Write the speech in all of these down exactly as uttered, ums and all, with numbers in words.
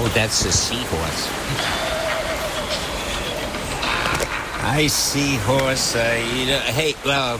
Oh, that's a seahorse. I seahorse. I eat a... Hey, well...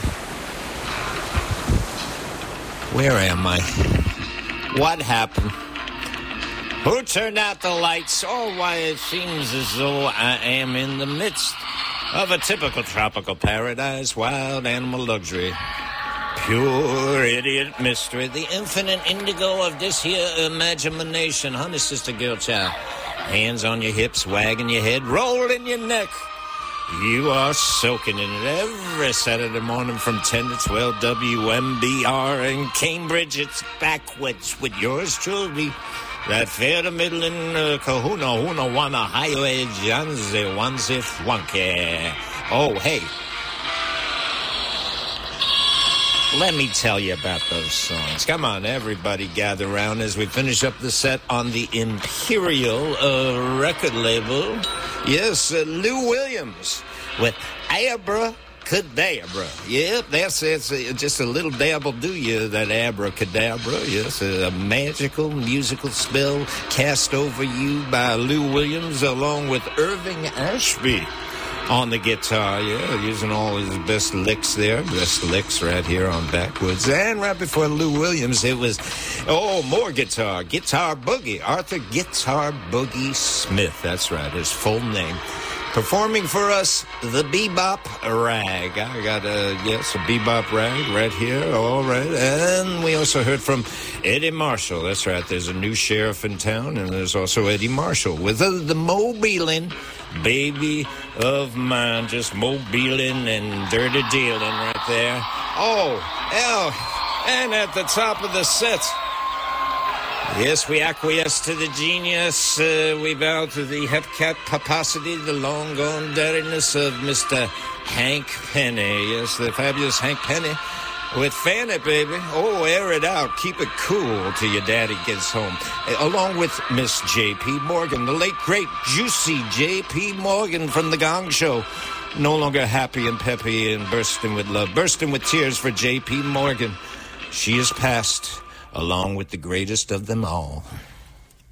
Where am I? What happened? Who turned out the lights? Oh, why, it seems as though I am in the midst of a typical tropical paradise, wild animal luxury. Pure idiot mystery, the infinite indigo of this here imagination. Honey, sister, girl, child. Hands on your hips, wagging your head, rolling your neck. You are soaking in it every Saturday morning from ten to twelve. W M B R in Cambridge. It's backwards with yours truly. That fair to middling uh, kahuna huna wana highway janze wanze flunky. Oh, hey. Let me tell you about those songs. Come on, everybody gather around as we finish up the set on the Imperial uh, record label. Yes, uh, Lou Williams with Abra Cadabra. Yep, that's, that's uh, just a little dabble do you, that abracadabra. Yes, a magical musical spell cast over you by Lou Williams along with Irving Ashby on the guitar. Yeah, using all his best licks there. Best licks right here on Backwoods. And right before Lou Williams, it was, oh, more guitar. Guitar Boogie. Arthur Guitar Boogie Smith. That's right, his full name. Performing for us, the Bebop Rag. I got a, yes, a Bebop Rag right here. All right. And we also heard from Eddie Marshall. That's right. There's a new sheriff in town, and there's also Eddie Marshall with the, the Mobilin Baby of Mine. Just mobiling and dirty dealing right there. Oh, oh, and at the top of the set, yes, we acquiesce to the genius. Uh, we bow to the hepcat pomposity, the long-gone dirtiness of Mister Hank Penny. Yes, the fabulous Hank Penny with Fanny, baby. Oh, air it out. Keep it cool till your daddy gets home. Uh, along with Miss J P. Morgan, the late, great, juicy J P. Morgan from The Gong Show. No longer happy and peppy and bursting with love. Bursting with tears for J P. Morgan. She is passed, along with the greatest of them all.